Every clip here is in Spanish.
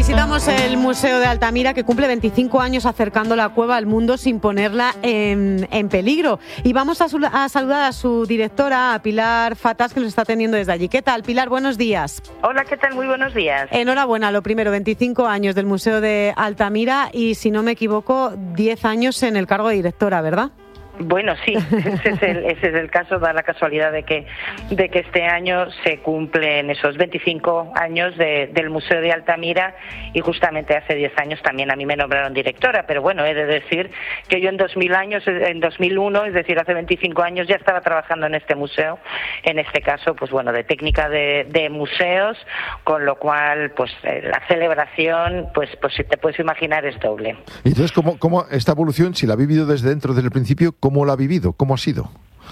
Visitamos el Museo de Altamira, que cumple 25 años acercando la cueva al mundo sin ponerla en peligro. Y vamos a saludar a su directora, a Pilar Fatás, que nos está atendiendo desde allí. ¿Qué tal, Pilar? Buenos días. Hola, ¿qué tal? Muy buenos días. Enhorabuena, lo primero, 25 años del Museo de Altamira y, si no me equivoco, 10 años en el cargo de directora, ¿verdad? Bueno, sí, ese es el caso, da la casualidad de que este año se cumplen esos 25 años del Museo de Altamira, y justamente hace 10 años también a mí me nombraron directora, pero bueno, he de decir que yo en 2001, es decir, hace 25 años ya estaba trabajando en este museo, en este caso, pues bueno, de técnica de museos, con lo cual, pues la celebración, pues si te puedes imaginar, es doble. Y entonces, ¿cómo esta evolución, si la ha vivido desde dentro, desde el principio, cómo la ha vivido? ¿Cómo ha sido?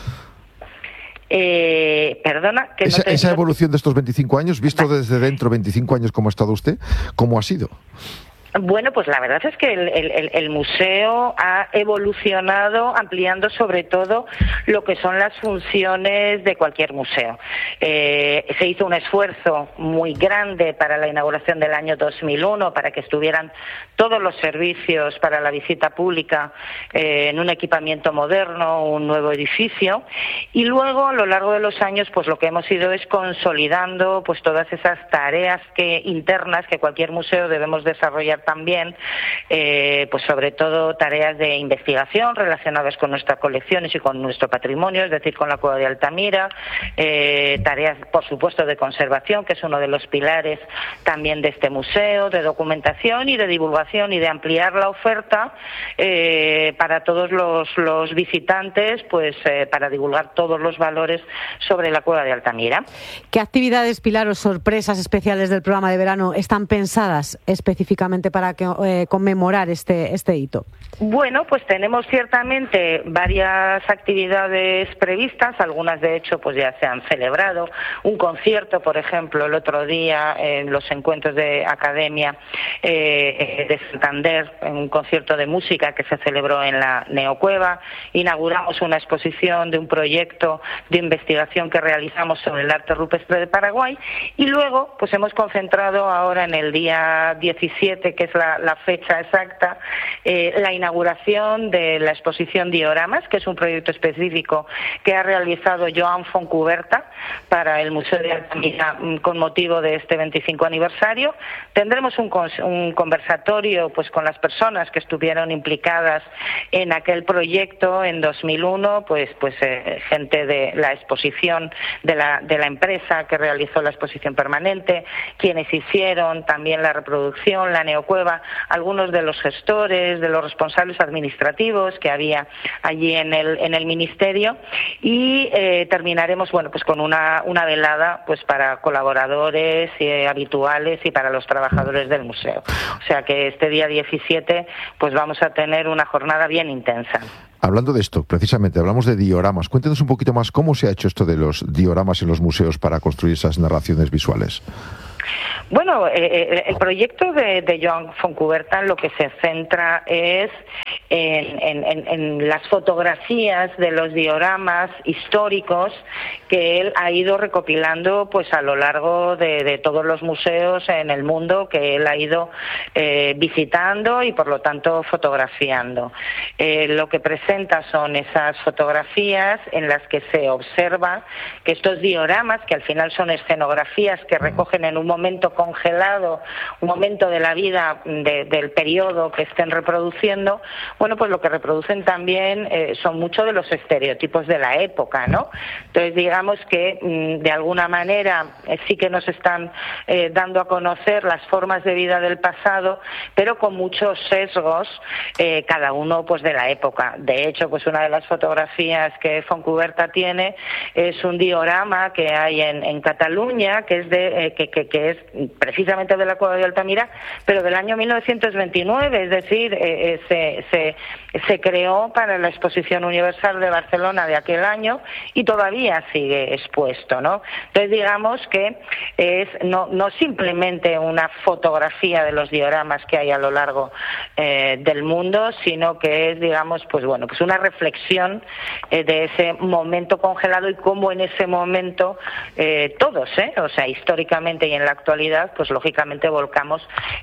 Perdona, que esa evolución de estos 25 años, visto desde dentro, 25 años, ¿cómo ha estado usted? ¿Cómo ha sido? Bueno, pues la verdad es que el museo ha evolucionado ampliando sobre todo lo que son las funciones de cualquier museo. Se hizo un esfuerzo muy grande para la inauguración del año 2001 para que estuvieran todos los servicios para la visita pública en un equipamiento moderno, un nuevo edificio, y luego a lo largo de los años pues lo que hemos ido es consolidando pues todas esas tareas internas que cualquier museo debemos desarrollar también, pues sobre todo tareas de investigación relacionadas con nuestras colecciones y con nuestro patrimonio, es decir, con la Cueva de Altamira, tareas, por supuesto, de conservación, que es uno de los pilares también de este museo, de documentación y de divulgación y de ampliar la oferta para todos los visitantes, pues para divulgar todos los valores sobre la Cueva de Altamira. ¿Qué actividades, Pilar, o sorpresas especiales del programa de verano están pensadas específicamente para conmemorar este hito? Bueno, pues tenemos ciertamente varias actividades previstas, algunas de hecho pues ya se han celebrado. Un concierto, por ejemplo, el otro día en los encuentros de Academia de Santander, en un concierto de música que se celebró en la Neocueva. Inauguramos una exposición de un proyecto de investigación que realizamos sobre el arte rupestre de Paraguay, y luego pues hemos concentrado ahora en el día 17, que es la fecha exacta, la inauguración de la exposición Dioramas, que es un proyecto específico que ha realizado Joan Foncuberta para el Museo de Altamira con motivo de este 25 aniversario. Tendremos un conversatorio pues con las personas que estuvieron implicadas en aquel proyecto en 2001, pues gente de la exposición de la empresa que realizó la exposición permanente, quienes hicieron también la reproducción, la Neocueva, algunos de los gestores, de los responsables administrativos que había allí en el ministerio, y terminaremos pues con una velada pues para colaboradores habituales y para los trabajadores del museo. O sea que este día 17 pues vamos a tener una jornada bien intensa. Hablando de esto, precisamente, hablamos de dioramas. Cuéntenos un poquito más cómo se ha hecho esto de los dioramas en los museos para construir esas narraciones visuales. Bueno, el proyecto de Joan Foncuberta lo que se centra es en las fotografías de los dioramas históricos que él ha ido recopilando pues a lo largo de todos los museos en el mundo que él ha ido visitando y por lo tanto fotografiando. Lo que presenta son esas fotografías en las que se observa que estos dioramas, que al final son escenografías que recogen en un momento congelado, un momento de la vida del periodo que estén reproduciendo, bueno, pues lo que reproducen también son muchos de los estereotipos de la época, ¿no? Entonces, digamos que de alguna manera sí que nos están dando a conocer las formas de vida del pasado, pero con muchos sesgos, cada uno pues de la época. De hecho, pues una de las fotografías que Foncuberta tiene es un diorama que hay en Cataluña, que es que es precisamente de la Cueva de Altamira, pero del año 1929, es decir, se creó para la Exposición Universal de Barcelona de aquel año y todavía sigue sigue expuesto, ¿no? Entonces digamos que es no simplemente una fotografía de los dioramas que hay a lo largo del mundo, sino que es, digamos, pues una reflexión de ese momento congelado y cómo en ese momento todos, o sea, históricamente y en la actualidad, pues lógicamente volcamos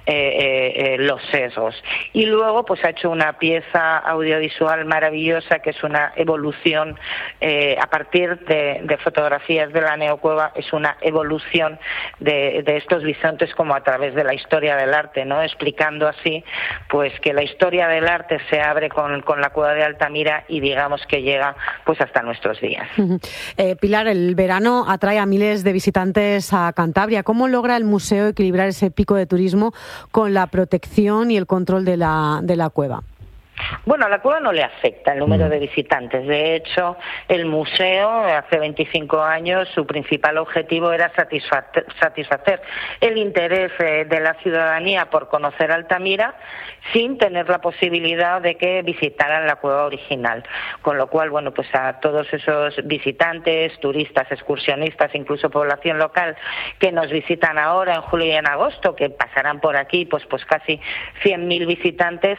los sesgos. Y luego pues ha hecho una pieza audiovisual maravillosa que es una evolución a partir de fotografías de la neocueva, es una evolución de estos bisontes como a través de la historia del arte, ¿no? Explicando así pues que la historia del arte se abre con la cueva de Altamira y digamos que llega pues hasta nuestros días. Pilar, el verano atrae a miles de visitantes a Cantabria. ¿Cómo logra el museo equilibrar ese pico de turismo con la protección y el control de la cueva? Bueno, a la cueva no le afecta el número de visitantes. De hecho, el museo, hace 25 años, su principal objetivo era satisfacer el interés de la ciudadanía por conocer Altamira sin tener la posibilidad de que visitaran la cueva original. Con lo cual, bueno, pues a todos esos visitantes, turistas, excursionistas, incluso población local que nos visitan ahora en julio y en agosto, que pasarán por aquí, pues casi 100.000 visitantes,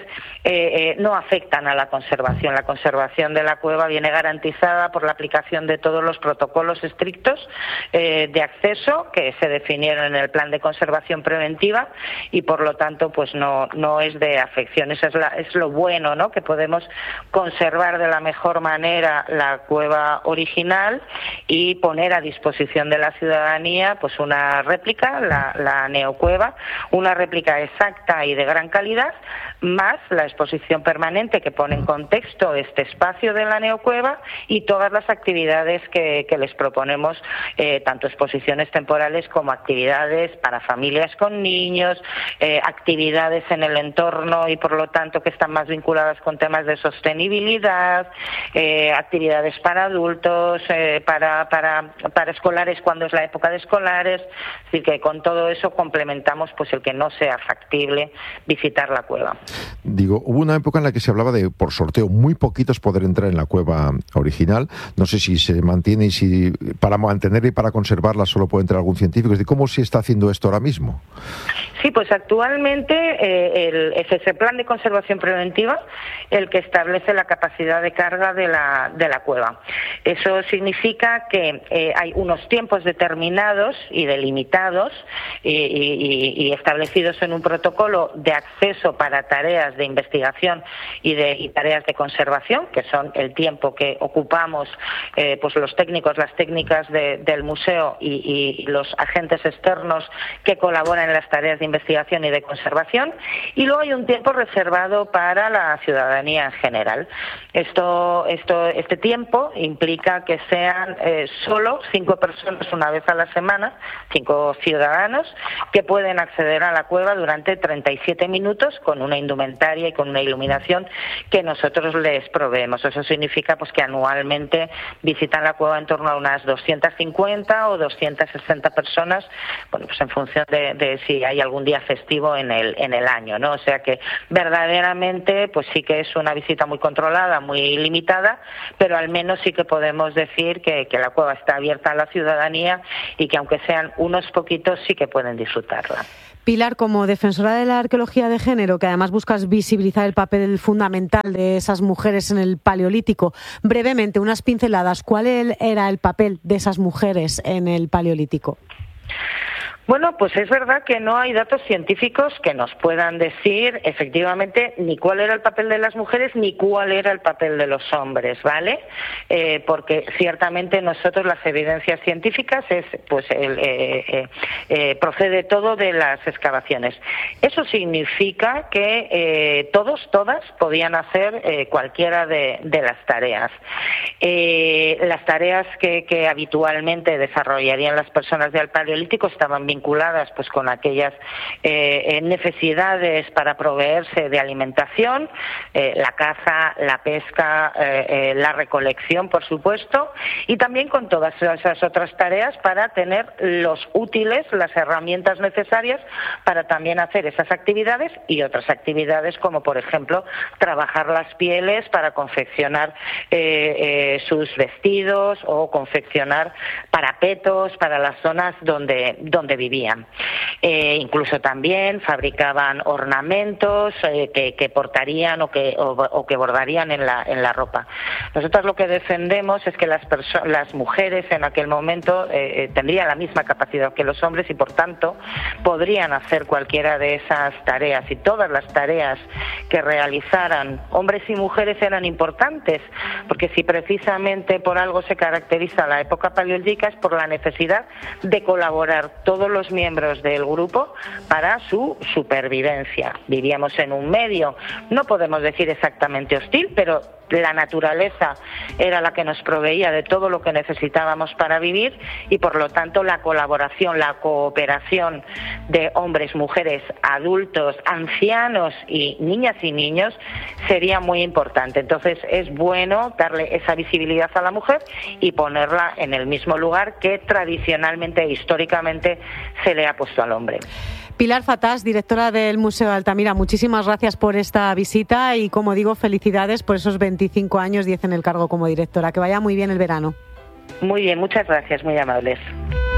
no afectan a la conservación. La conservación de la cueva viene garantizada por la aplicación de todos los protocolos estrictos de acceso que se definieron en el plan de conservación preventiva y por lo tanto pues no es de afección. Eso es lo bueno, ¿no? Que podemos conservar de la mejor manera la cueva original y poner a disposición de la ciudadanía pues una réplica, la neocueva, una réplica exacta y de gran calidad, más la exposición permanente que pone en contexto este espacio de la neocueva y todas las actividades que les proponemos, tanto exposiciones temporales como actividades para familias con niños, actividades en el entorno y por lo tanto que están más vinculadas con temas de sostenibilidad, actividades para adultos, para escolares cuando es la época de escolares, es decir que con todo eso complementamos pues el que no sea factible visitar la cueva. Digo, hubo una época en la que se hablaba de, por sorteo, muy poquitos poder entrar en la cueva original. No sé si se mantiene y si para mantenerla y para conservarla solo puede entrar algún científico. Es decir, ¿cómo se está haciendo esto ahora mismo? Sí, pues actualmente es ese plan de conservación preventiva el que establece la capacidad de carga de la cueva. Eso significa que hay unos tiempos determinados y delimitados y establecidos en un protocolo de acceso para tareas de investigación y tareas de conservación, que son el tiempo que ocupamos pues los técnicos, las técnicas del museo y los agentes externos que colaboran en las tareas de investigación y de conservación, y luego hay un tiempo reservado para la ciudadanía en general. Este tiempo implica que sean solo 5 personas una vez a la semana, 5 ciudadanos, que pueden acceder a la cueva durante 37 minutos con una indumentaria y con una iluminación que nosotros les proveemos. Eso significa pues que anualmente visitan la cueva en torno a unas 250 o 260 personas, bueno, pues en función de si hay algún día festivo en el año, ¿no? O sea que verdaderamente pues sí que es una visita muy controlada, muy limitada, pero al menos sí que podemos decir que la cueva está abierta a la ciudadanía y que aunque sean unos poquitos sí que pueden disfrutarla. Pilar, como defensora de la arqueología de género, que además buscas visibilizar el papel fundamental de esas mujeres en el Paleolítico, brevemente, unas pinceladas, ¿cuál era el papel de esas mujeres en el Paleolítico? Bueno, pues es verdad que no hay datos científicos que nos puedan decir efectivamente ni cuál era el papel de las mujeres ni cuál era el papel de los hombres, ¿vale? Porque ciertamente nosotros las evidencias científicas procede todo de las excavaciones. Eso significa que todas podían hacer cualquiera de las tareas. Las tareas que habitualmente desarrollarían las personas del Paleolítico estaban vinculadas pues con aquellas necesidades para proveerse de alimentación, la caza, la pesca, la recolección, por supuesto, y también con todas esas otras tareas para tener los útiles, las herramientas necesarias para también hacer esas actividades y otras actividades como, por ejemplo, trabajar las pieles para confeccionar sus vestidos o confeccionar parapetos para las zonas donde vivían. Incluso también fabricaban ornamentos que portarían o que bordarían en la ropa. Nosotros lo que defendemos es que las mujeres en aquel momento tendrían la misma capacidad que los hombres y por tanto podrían hacer cualquiera de esas tareas, y todas las tareas que realizaran hombres y mujeres eran importantes, porque si precisamente por algo se caracteriza la época paleolítica es por la necesidad de colaborar todos los miembros del grupo para su supervivencia. Vivíamos en un medio, no podemos decir exactamente hostil, pero la naturaleza era la que nos proveía de todo lo que necesitábamos para vivir y por lo tanto la colaboración, la cooperación de hombres, mujeres, adultos, ancianos y niñas y niños sería muy importante. Entonces es bueno darle esa visibilidad a la mujer y ponerla en el mismo lugar que tradicionalmente e históricamente se le ha puesto al hombre. Pilar Fatás, directora del Museo de Altamira, muchísimas gracias por esta visita y, como digo, felicidades por esos 25 años, 10 en el cargo como directora. Que vaya muy bien el verano. Muy bien, muchas gracias, muy amables.